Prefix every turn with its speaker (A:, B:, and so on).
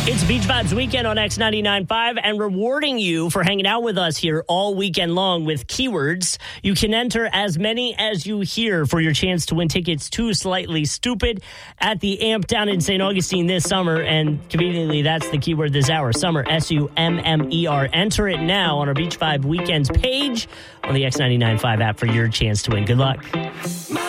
A: It's Beach Vibes Weekend on X99.5 and rewarding you for hanging out with us here all weekend long with keywords. You can enter as many as you hear for your chance to win tickets to Slightly Stoopid at the Amp down in St. Augustine this summer. And conveniently, that's the keyword this hour, summer, SUMMER. Enter it now on our Beach Vibe Weekends page on the X99.5 app for your chance to win. Good luck.